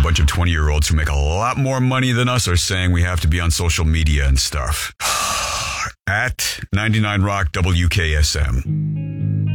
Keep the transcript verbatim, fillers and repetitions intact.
bunch of twenty-year-olds who make a lot more money than us are saying we have to be on social media and stuff. At ninety-nine Rock W K S M.